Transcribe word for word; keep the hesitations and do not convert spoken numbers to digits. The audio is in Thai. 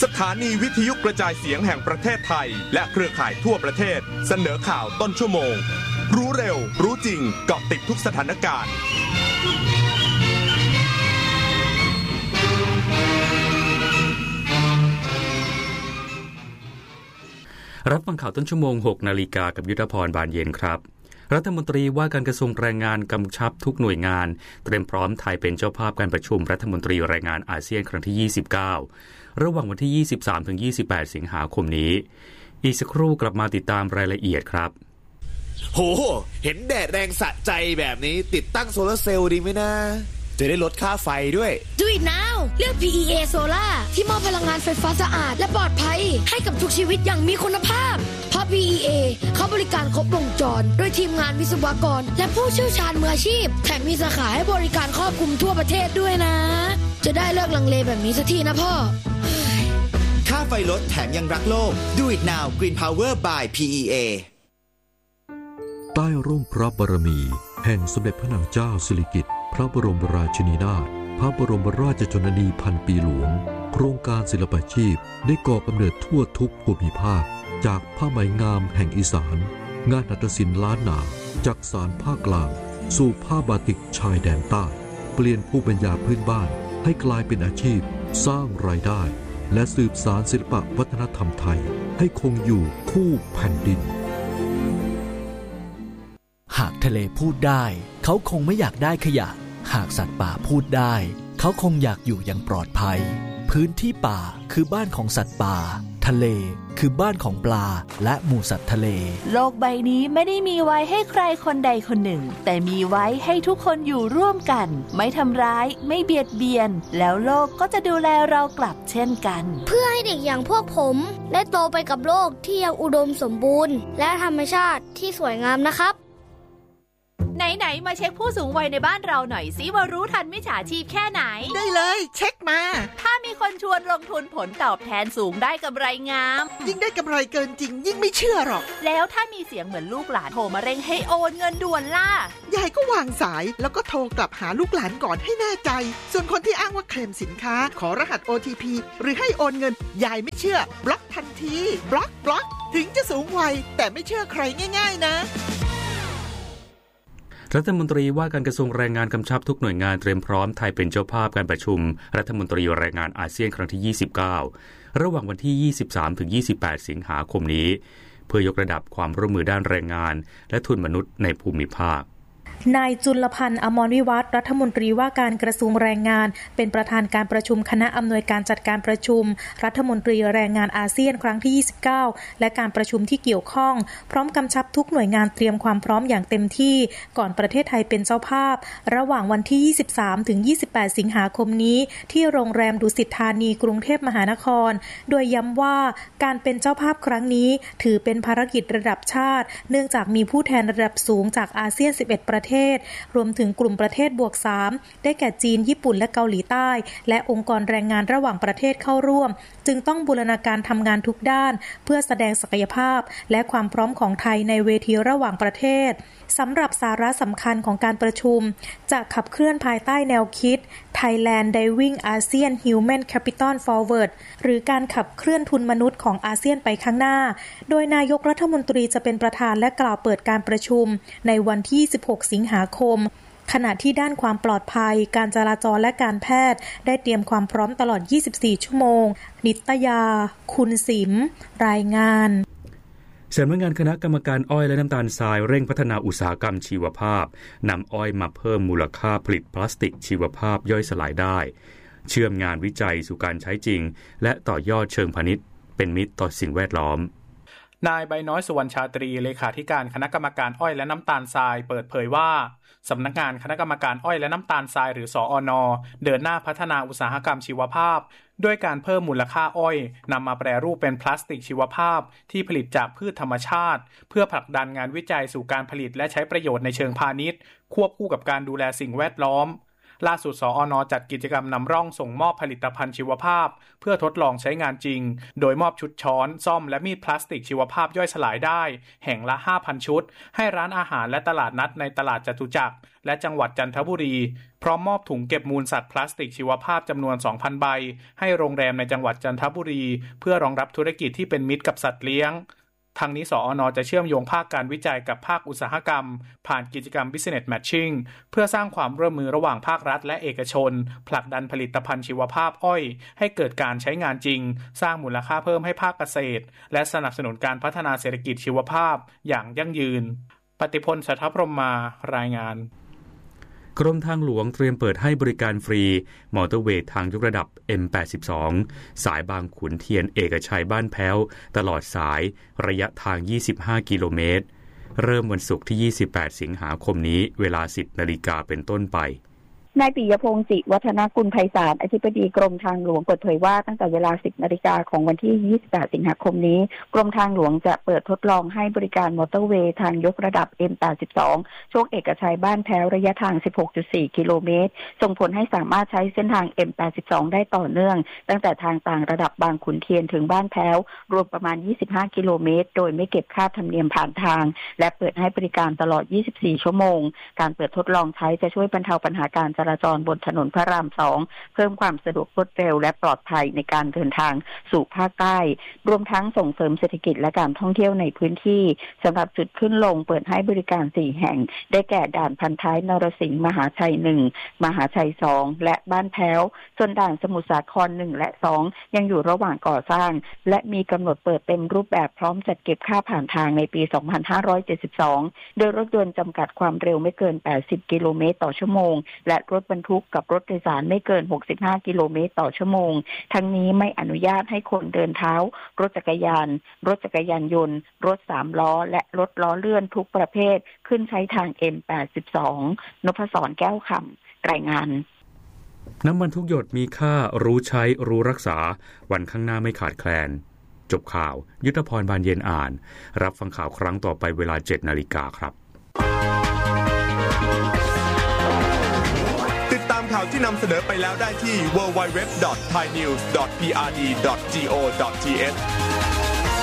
สถานีวิทยุกระจายเสียงแห่งประเทศไทยและเครือข่ายทั่วประเทศเสนอข่าวต้นชั่วโมงรู้เร็วรู้จริงเกาะติดทุกสถานการณ์รับฟังข่าวต้นชั่วโมง หกนาฬิกา กับยุทธพรบานเย็นครับรัฐมนตรีว่าการกระทรวงแรงงานกำชับทุกหน่วยงานเตรียมพร้อมไทยเป็นเจ้าภาพการประชุมรัฐมนตรีแรงงานอาเซียนครั้งที่ ยี่สิบเก้า ระหว่างวันที่ ยี่สิบสามถึงยี่สิบแปด สิงหาคมนี้อีกสักครู่กลับมาติดตามรายละเอียดครับโหเห็นแดดแรงสะใจแบบนี้ติดตั้งโซลาร์เซลล์ดีไหมนะจะได้ลดค่าไฟด้วย Do it now เลือก พี อี เอ Solar ที่มอบพลังงานไฟฟ้าสะอาดและปลอดภัยให้กับทุกชีวิตอย่างมีคุณภาพเพราะ พี อี เอ เขาบริการครบวงจรด้วยทีมงานวิศวกรและผู้เชี่ยวชาญมืออาชีพแถมมีสาขาให้บริการครอบคลุมทั่วประเทศด้วยนะจะได้เลิกลังเลแบบนี้สักทีนะพ่อค่าไฟลดแถมยังรักโลก Do it now Green Power by พี อี เอใต้ร่มพระบารมีแห่งสมเด็จพระนางเจ้าสิริกิติ์พระบรมราชินีนาถพระบรมราชชนนีพันปีหลวงโครงการศิลปาชีพได้ก่อกำเนิดทั่วทุกภูมิภาคจากผ้าไหมงามแห่งอีสานงานหัตถศิลป์ล้านนาจากสานภาคกลางสู่ผ้าบาติกชายแดนใต้เปลี่ยนภูมิปัญญาพื้นบ้านให้กลายเป็นอาชีพสร้างรายได้และสืบสานศิลปวัฒนธรรมไทยให้คงอยู่คู่แผ่นดินหากทะเลพูดได้เขาคงไม่อยากได้ขยะหากสัตว์ป่าพูดได้เขาคงอยากอยู่อย่างปลอดภัยพื้นที่ป่าคือบ้านของสัตว์ป่าทะเลคือบ้านของปลาและหมู่สัตว์ทะเลโลกใบนี้ไม่ได้มีไว้ให้ใครคนใดคนหนึ่งแต่มีไว้ให้ทุกคนอยู่ร่วมกันไม่ทำร้ายไม่เบียดเบียนแล้วโลกก็จะดูแลเรากลับเช่นกันเพื่อให้เด็กอย่างพวกผมได้โตไปกับโลกที่ยังอุดมสมบูรณ์และธรรมชาติที่สวยงามนะครับไหนๆมาเช็คผู้สูงวัยในบ้านเราหน่อยสิว่ารู้ทันมิจฉาชีพแค่ไหนได้เลยเช็คมาถ้ามีคนชวนลงทุนผลตอบแทนสูงได้กำไรงามยิ่งได้กำไรเกินจริงยิ่งไม่เชื่อหรอกแล้วถ้ามีเสียงเหมือนลูกหลานโทรมาเร่งให้โอนเงินด่วนล่ะยายก็วางสายแล้วก็โทรกลับหาลูกหลานก่อนให้แน่ใจส่วนคนที่อ้างว่าเคลมสินค้าขอรหัส โอ ที พี หรือให้โอนเงินยายไม่เชื่อบล็อกทันทีบล็อกบล็อกถึงจะสูงวัยแต่ไม่เชื่อใครง่ายๆนะรัฐมนตรีว่าการกระทรวงแรงงานกำชับทุกหน่วยงานเตรียมพร้อมไทยเป็นเจ้าภาพการประชุมรัฐมนตรีแรงงานอาเซียนครั้งที่ ยี่สิบเก้า ระหว่างวันที่ ยี่สิบสามถึงยี่สิบแปด สิงหาคมนี้เพื่อยกระดับความร่วมมือด้านแรงงานและทุนมนุษย์ในภูมิภาคนายจุลพันธ์อมรวิวัฒน์รัฐมนตรีว่าการกระทรวงแรงงานเป็นประธานการประชุมคณะอำนวยการจัดการประชุมรัฐมนตรีแรงงานอาเซียนครั้งที่ ยี่สิบเก้า และการประชุมที่เกี่ยวข้องพร้อมกำชับทุกหน่วยงานเตรียมความพร้อมอย่างเต็มที่ก่อนประเทศไทยเป็นเจ้าภาพระหว่างวันที่ ยี่สิบสามถึงยี่สิบแปด สิงหาคมนี้ที่โรงแรมดุสิตธานีกรุงเทพมหานครโดยย้ำว่าการเป็นเจ้าภาพครั้งนี้ถือเป็นภารกิจระดับชาติเนื่องจากมีผู้แทนระดับสูงจากอาเซียนสิบเอ็ดประเทศรวมถึงกลุ่มประเทศบวกสามได้แก่จีนญี่ปุ่นและเกาหลีใต้และองค์กรแรงงานระหว่างประเทศเข้าร่วมจึงต้องบูรณาการทำงานทุกด้านเพื่อแสดงศักยภาพและความพร้อมของไทยในเวทีระหว่างประเทศสำหรับสาระสำคัญของการประชุมจะขับเคลื่อนภายใต้แนวคิด Thailand Driving ASEAN Human Capital Forward หรือการขับเคลื่อนทุนมนุษย์ของอาเซียนไปข้างหน้าโดยนายกรัฐมนตรีจะเป็นประธานและกล่าวเปิดการประชุมในวันที่ยี่สิบหกสิงหาคมขณะที่ด้านความปลอดภัยการจราจรและการแพทย์ได้เตรียมความพร้อมตลอดยี่สิบสี่ชั่วโมงนิตยาคุณสิมรายงานสำนักงานคณะกรรมการอ้อยและน้ำตาลทรายเร่งพัฒนาอุตสาหกรรมชีวภาพนำอ้อยมาเพิ่มมูลค่าผลิตพลาสติกชีวภาพย่อยสลายได้เชื่อมงานวิจัยสู่การใช้จริงและต่อยอดเชิงพาณิชย์เป็นมิตรต่อสิ่งแวดล้อมนายใบน้อยสุวรรณชาตรีเลขาธิการคณะกรรมการอ้อยและน้ำตาลทรายเปิดเผยว่าสำนักงานคณะกรรมการอ้อยและน้ำตาลทรายหรือสอน.เดินหน้าพัฒนาอุตสาหกรรมชีวภาพด้วยการเพิ่มมูลค่าอ้อยนำมาแปรรูปเป็นพลาสติกชีวภาพที่ผลิตจากพืชธรรมชาติเพื่อผลักดันงานวิจัยสู่การผลิตและใช้ประโยชน์ในเชิงพาณิชย์ควบคู่กับการดูแลสิ่งแวดล้อมล่าสุดสอน.จัดกิจกรรมนำร่องส่งมอบผลิตภัณฑ์ชีวภาพเพื่อทดลองใช้งานจริงโดยมอบชุดช้อนซ่อมและมีดพลาสติกชีวภาพย่อยสลายได้แห่งละ ห้าพัน ชุดให้ร้านอาหารและตลาดนัดในตลาดจตุจักรและจังหวัดจันทบุรีพร้อมมอบถุงเก็บมูลสัตว์พลาสติกชีวภาพจำนวน สองพัน ใบให้โรงแรมในจังหวัดจันทบุรีเพื่อรองรับธุรกิจที่เป็นมิตรกับสัตว์เลี้ยงทางนี้สอน.จะเชื่อมโยงภาคการวิจัยกับภาคอุตสาหกรรมผ่านกิจกรรม Business Matching เพื่อสร้างความร่วมมือระหว่างภาครัฐและเอกชนผลักดันผลิตภัณฑ์ชีวภาพอ้อยให้เกิดการใช้งานจริงสร้างมูลค่าเพิ่มให้ภาคเกษตรและสนับสนุนการพัฒนาเศรษฐกิจชีวภาพอย่างยั่งยืนปฏิพล สัทธพรหมารายงานกรมทางหลวงเตรียมเปิดให้บริการฟรีมอเตอร์เวย์ทางยกระดับ เอ็ม แปดสิบสอง สายบางขุนเทียนเอกชัยบ้านแพ้วตลอดสายระยะทางยี่สิบห้ากิโลเมตรเริ่มวันศุกร์ที่ยี่สิบแปดสิงหาคมนี้เวลา สิบนาฬิกาเป็นต้นไปนายปิยพงษ์จิวัฒนกุลไพศาลอธิบดีกรมทางหลวงเปิดเผยว่าตั้งแต่เวลา สิบนาฬิกาของวันที่ยี่สิบแปดสิงหาคมนี้กรมทางหลวงจะเปิดทดลองให้บริการมอเตอร์เวย์ทางยกระดับ เอ็ม แปดสิบสอง ช่วงเอกชัยบ้านแพ้วระยะทาง สิบหกจุดสี่ กิโลเมตรส่งผลให้สามารถใช้เส้นทาง เอ็ม แปดสิบสอง ได้ต่อเนื่องตั้งแต่ทางต่างระดับบางขุนเทียนถึงบ้านแพ้วรวมประมาณยี่สิบห้ากิโลเมตรโดยไม่เก็บค่าธรรมเนียมผ่านทางและเปิดให้บริการตลอดยี่สิบสี่ชั่วโมงการเปิดทดลองใช้จะช่วยบรรเทาปัญหาการจราจรบนถนนพระรามสองเพิ่มความสะดวกรวดเร็วและปลอดภัยในการเดินทางสู่ภาคใต้รวมทั้งส่งเสริมเศรษฐกิจและการท่องเที่ยวในพื้นที่สำหรับจุดขึ้นลงเปิดให้บริการสี่แห่งได้แก่ด่านพันท้ายนรสิงห์มหาชัยหนึ่งมหาชัยสองและบ้านแพ้วส่วนด่านสมุทรสาครหนึ่งและสองยังอยู่ระหว่างก่อสร้างและมีกำหนดเปิดเต็มรูปแบบพร้อมจัดเก็บค่าผ่านทางในปีสองพันห้าร้อยเจ็ดสิบสองโดยรถยนต์จำกัดความเร็วไม่เกินแปดสิบกิโลเมตรต่อชั่วโมงและรถบรรทุกกับรถโดยสารไม่เกินหกสิบห้ากิโลเมตรต่อชั่วโมงทั้งนี้ไม่อนุญาตให้คนเดินเท้ารถจักรยานรถจักรยานยนต์รถสามล้อและรถล้อเลื่อนทุกประเภทขึ้นใช้ทาง เอ็ม แปดสิบสอง นพศรแก้วคำรายงานน้ำมันทุกหยดมีค่ารู้ใช้รู้รักษาวันข้างหน้าไม่ขาดแคลนจบข่าวยุทธพรบานเย็นอ่านรับฟังข่าวครั้งต่อไปเวลา เจ็ดนาฬิกาครับติดตามข่าวที่นำเสนอไปแล้วได้ที่ ดับเบิลยู ดับเบิลยู ดับเบิลยู ดอท ไทยนิวส์ ดอท พี อาร์ ดี ดอท จี โอ ดอท ที เอช